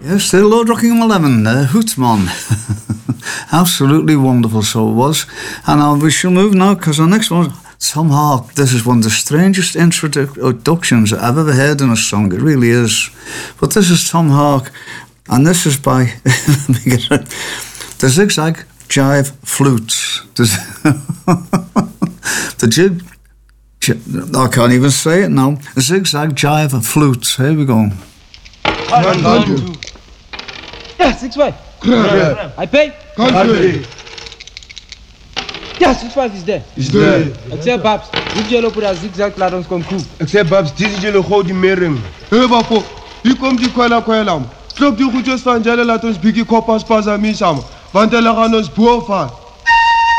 Yes, the Lord Rockingham 11, Hootsman. Absolutely wonderful, so it was. And we shall move now, because our next one, Tom Hawk. This is one of the strangest introductions I've ever heard in a song. It really is. But this is Tom Hawk, and this is by let me get it, the Zigzag Jive Flutes. The jig... I can't even say it now. Zigzag Jive Flutes. Here we go. 1, 2. Yeah, 6-5. I pay. Country. Ja, 6-5 is there. Is there. Ek sê Babs, hoe jy loop daar zigzag laat ons kom koop. Ek sê Babs, dis jy lo gou die mering. Bafo, hier kom die kwela. Vlok die goedjes van julle laat ons bietjie koppas pas aan my saam. Want hulle gaan ons boer vat.